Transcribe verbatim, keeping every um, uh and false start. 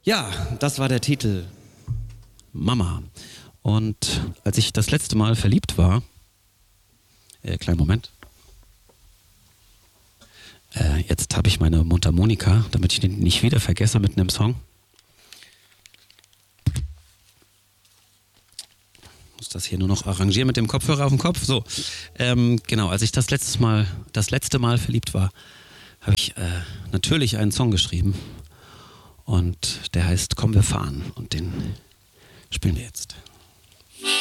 Ja, das war der Titel Mama. Und als ich das letzte Mal verliebt war, äh, kleinen Moment, äh, jetzt habe ich meine Mundharmonika, damit ich den nicht wieder vergesse mitten im Song. Muss das hier nur noch arrangieren mit dem Kopfhörer auf dem Kopf. So, ähm, genau, als ich das letzte Mal, das letzte Mal verliebt war, habe ich äh, natürlich einen Song geschrieben. Und der heißt Komm, wir fahren. Und den spielen wir jetzt.